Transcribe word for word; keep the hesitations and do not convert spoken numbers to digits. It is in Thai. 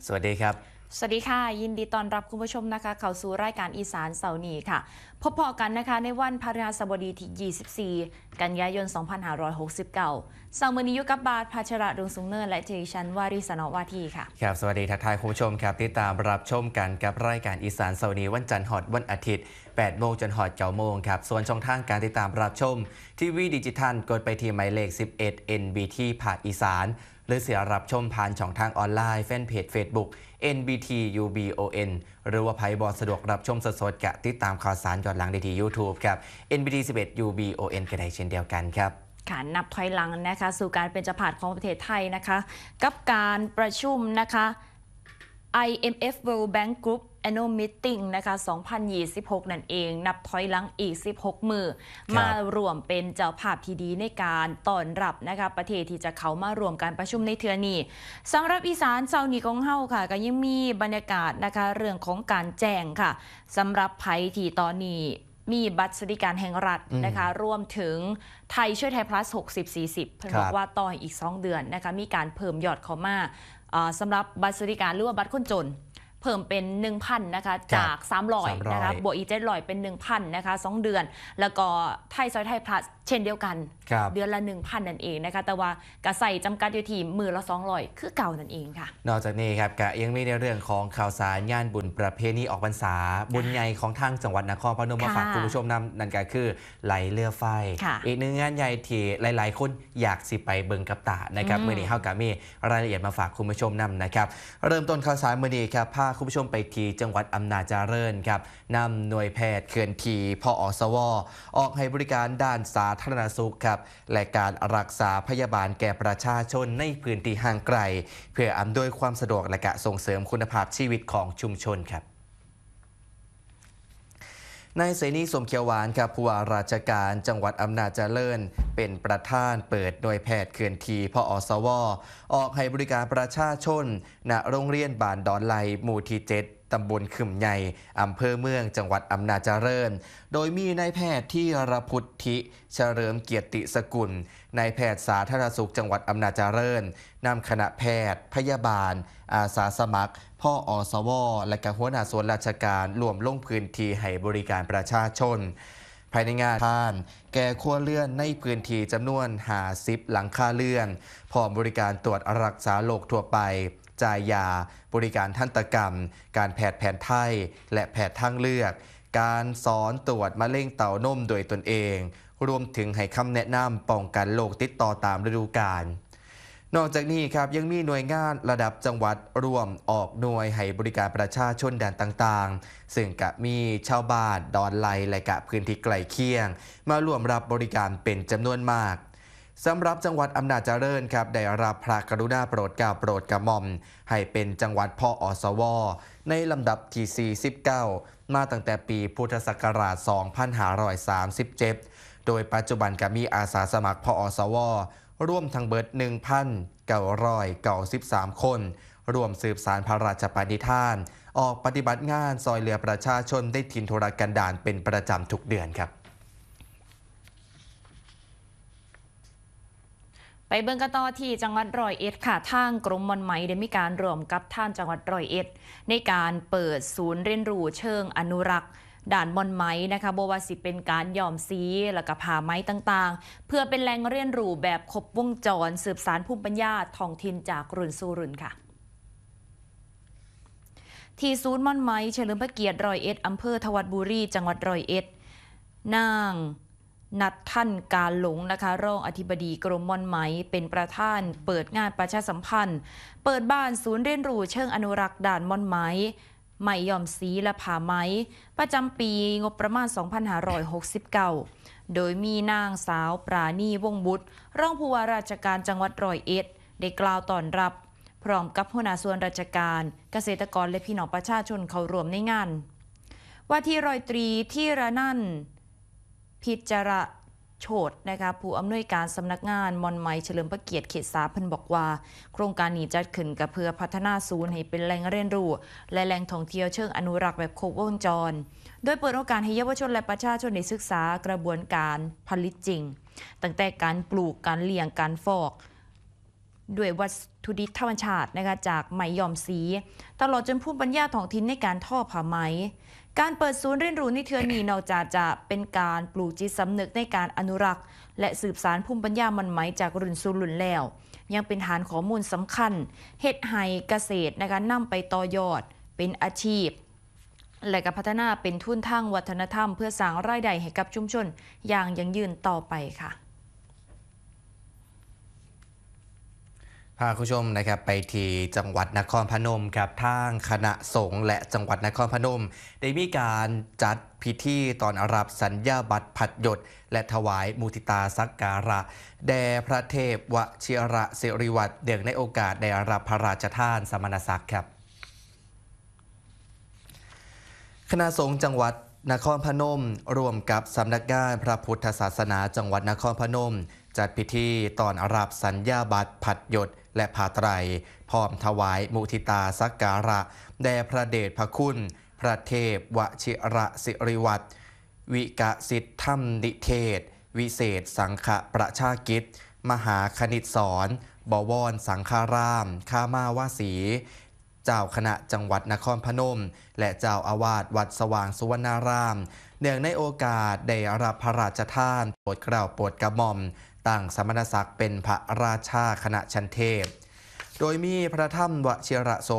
สวัสดีครับสวัสดีค่ะยินดีต้อนรับคุณผู้ชมนะคะเข้าสู่รายการอีสานเสาร์นี้ค่ะพบพอกันนะคะในวันพฤหัสบดีที่ยี่สิบสี่กันยายนสองพันห้าร้อยหกสิบเก้าเสาร์มื้อนี้อยู่กับบาทภาชระดวงสูงเนินและเจชันวาริสนวาทีค่ะครับสวัสดีทักทายคุณผู้ชมครับติดตามรับชมกันกับรายการอีสานเสาร์นี้วันจันทร์ฮอดวันอาทิตย์แปดโมงจนฮอดเก้าโมงครับส่วนช่องทางการติดตามรับชมทีวีดิจิทัลกดไปที่หมายเลขสิบเอ็ด เอ็น บี ที ภาคอีสานหรือเสียรับชมผ่านช่องทางออนไลน์แฟนเพจ Facebook เอ็น บี ที ยู บี โอ เอ็น หรือว่าไพบอสะดวกรับชมสดๆกะติดตามข่าวสารย้อนหลังได้ที่ YouTube ครับ เอ็น บี ที สิบเอ็ด ยู บี โอ เอ็น ก็ได้เช่นเดียวกันครับค่ะนับถอยหลังนะคะสู่การเป็นเจ้าภาพของประเทศไทยนะคะกับการประชุมนะคะ ไอ เอ็ม เอฟ World Bank Group Annual Meeting นะคะสองพันยี่สิบหกนั่นเองนับถอยหลังอีกสิบหกมือมารวมเป็นเจ้าภาพที่ดีในการต้อนรับนะคะประเทศที่จะเข้ามารวมการประชุมในเทื่อนี้สำหรับอีสานเช้านี้ของเฮาค่ะก็ยังมีบรรยากาศนะคะเรื่องของการแจ้งค่ะสำหรับไผที่ตอนนี้มีบัตรสวัสดิการแห่งรัฐนะคะรวมถึงไทยช่วยไทย plus หกสิบ สี่สิบเพิ่นบอกว่าต่ออีกสองเดือนนะคะมีการเพิ่มยอดเข้ามาสำหรับบัตรสวัสดิการหรือว่าบัตรคนจนเพิ่มเป็น หนึ่งพัน นะคะจากสามร้อยนะคะบวกอีกเจ็ดร้อยเป็น หนึ่งพัน นะคะสองเดือนแล้วก็ไทยซอยไทย plus เช่นเดียวกันเดือนละ หนึ่งพัน นั่นเองนะคะแต่ว่ากระใส่จำกัดอยู่ที่มือละสองร้อยคือเก่านั่นเองค่ะนอกจากนี้ครับกะยังมีในเรื่องของข่าวสารงานบุญประเพณีออกพรรษาบุญใหญ่ของทางจังหวัดนครพนมมาฝากคุณผู้ชมนำนั่นก็คือไหลเรือไฟอีกหนึ่งงานใหญ่ที่หลายๆคนอยากสิไปเบิ่งกับตานะครับเมื่อนี้เฮากะมีรายละเอียดมาฝากคุณผู้ชมนำนะครับเริ่มต้นข่าวสารเมื่อนี้ครับพาคุณผู้ชมไปที่จังหวัดอำนาจเจริญครับนำหน่วยแพทย์เคลื่อนที่พอสวออกให้บริการด้านสาธารณสุขครับและการรักษาพยาบาลแก่ประชาชนในพื้นที่ห่างไกลเพื่ออำนวยความสะดวกและกะส่งเสริมคุณภาพชีวิตของชุมชนครับนายเสนีสมเขียวหวานครับผู้ว่าราชการจังหวัดอำนาจเจริญเป็นประธานเปิดหน่วยแพทย์เคลื่อนที่พอสวออกให้บริการประชาชนณโรงเรียนบ้านดอนไลหมู่ที่เจ็ดตำบลขึ้มใหญ่อำเภอเมืองจังหวัดอำนาจเจริญโดยมีนายแพทย์ที่รพุทธิเฉลิมเกียรติสกุลนายแพทย์สาธารณสุขจังหวัดอำนาจเจริญนำคณะแพทย์พยาบาลอาสาสมัครพ่ออสวและกหัวหน้าส่วนราชการรวมลงพื้นที่ให้บริการประชาชนภายในงานทานแก่ครัวเรือนในพื้นที่จำนวนห้าสิบหลังคาเรือนพร้อมบริการตรวจรักษาโรคทั่วไปจ่ายยาบริการทันตกรรมการแพทย์แผนไทยและแพทย์ทางเลือกการสอนตรวจมะเร็งเต้านมโดยตนเองรวมถึงให้คำแนะนำป้องกันโรคติดต่อตามฤดูกาลนอกจากนี้ครับยังมีหน่วยงานระดับจังหวัดร่วมออกหน่วยให้บริการประชาชนด่านต่างๆซึ่งกะมีชาวบ้านดอนไลและกะพื้นที่ใกล้เคียงมาร่วมรับบริการเป็นจำนวนมากสำหรับจังหวัดอำนาจเจริญครับได้รับพระกรุณาโปรดเกล้าโปรดกระหม่อมให้เป็นจังหวัดพอสวในลำดับที่สี่สิบเก้ามาตั้งแต่ปีพุทธศักราชสองพันห้าร้อยสามสิบเจ็ดโดยปัจจุบันก็มีอาสาสมัครพอสวร่วมทั้งเบิด หนึ่งพันเก้าร้อยเก้าสิบสาม คนรวมสืบสารพระราชปณิธานออกปฏิบัติงานซอยเหลือประชาชนได้ถิ่นธุรกันดารเป็นประจำทุกเดือนครับไปเบิ่งกันต่อที่จังหวัดร้อยเอ็ดค่ะทางกรมม่อนไหมได้มีการร่วมกับท่านจังหวัดร้อยเอ็ดในการเปิดศูนย์เรียนรู้เชิงอนุรักษ์ด่านม่อนไหมนะคะบ่ว่าสิเป็นการย้อมสีแล้วก็ผ้าไหมต่างๆเพื่อเป็นแหล่งเรียนรู้แบบครบวงจรสืบสานภูมิปัญญาท้องถิ่นจากรุ่นสู่รุ่นค่ะที่ศูนย์ม่อนไหมเฉลิมพระเกียรติร้อยเอ็ดอำเภอทวัดบุรีจังหวัดร้อยเอ็ดนางนัดท่านการหลงนะคะรองอธิบดีกรมม่อนไหมเป็นประธานเปิดงานประชาสัมพันธ์เปิดบ้านศูนย์เรียนรู้เชิงอนุรักษ์ด่านม่อนไหมไหมย้อมสีและผ้าไหมประจำปีงบประมาณสองพันห้าร้อยหกสิบเก้าโดยมีนางสาวปราณีวงบุตรรองผู้ว่าราชการจังหวัดร้อยเอ็ดได้กล่าวต้อนรับพร้อมกับหัวหน้าส่วนราชการเกษตรกรและพี่น้องประชาชนเข้าร่วมในงานว่าที่ร้อยตรีที่ระนั่นพิจารโฉดนะคะผู้อำนวยการสำนักงานม่อนไหมเฉลิมพระเกียรติเขตสามเพิ่นบอกว่าโครงการนี้จัดขึ้นกับเพื่อพัฒนาศูนย์ให้เป็นแหล่งเรียนรู้และแหล่งท่องเที่ยวเชิงอนุรักษ์แบบครบวงจรโดยเปิดโอกาสให้เยาวชนและประชาชนได้ศึกษากระบวนการผลิตจริงตั้งแต่การปลูกการเลี้ยงการฟอกด้วยวัตถุดิบธรรมชาตินะคะจากไหมหย่อมสี ตลอดจนภูมิปัญญาท้องถิ่นในการทอผ้าไหม การเปิดศูนย์เรียนรู้ในเทือนี้นอกจากจะเป็นการปลูกจิตสำนึกในการอนุรักษ์และสืบสานภูมิปัญญามันไหมจากรุ่นสู่รุ่นแล้ว ยังเป็นฐานข้อมูลสำคัญเฮ็ดให้เกษตรนะคะนำไปต่อยอดเป็นอาชีพ และก็พัฒนาเป็นทุนทางวัฒนธรรมเพื่อสร้างรายได้ให้กับชุมชนอย่างยั่งยืนต่อไปค่ะพาคุณผู้ชมนะครับไปที่จังหวัดนครพนมครับทางคณะสงฆ์และจังหวัดนครพนมได้มีการจัดพิธีตอนรับสัญญาบัตรผัดหยดและถวายมุทิตาสักการะแด่พระเทพวชิระสิริวัตรเดืองในโอกาสได้รับพระราชทานสมณศักดิ์ครับคณะสงฆ์จังหวัดนครพนมร่วมกับสำนักงานพระพุทธศาสนาจังหวัดนครพนมจัดพิธีตอนรับสัญญาบัตรผัดหยดและผ้าไตรพร้อมถวายมุทิตาสักการะแด่พระเดชพระคุณพระเทพวชิระสิริวัตรวิกสิทธรรมนิเทศวิเศษสังฆประชากิจมหาคณิตสอนบวรสังฆารามข้ามาวาสีเจ้าคณะจังหวัดนครพนมและเจ้าอาวาสวัดสว่างสุวรรณารามเนื่องในโอกาสได้รับพระราชทานโปรดเกล้าโปรดกระหม่อมตั้งสมณศักดิ์เป็นพระราชาคณะชั้นเทพโดยมีพระธรรมวชิระโส